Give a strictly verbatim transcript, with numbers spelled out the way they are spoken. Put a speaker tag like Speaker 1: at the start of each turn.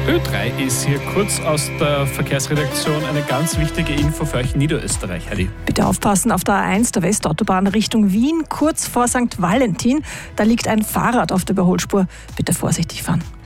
Speaker 1: Ö drei ist hier kurz aus der Verkehrsredaktion eine ganz wichtige Info für euch in Niederösterreich. Heidi.
Speaker 2: Bitte aufpassen, auf der A eins der Westautobahn Richtung Wien, kurz vor Sankt Valentin. Da liegt ein Fahrrad auf der Überholspur. Bitte vorsichtig fahren.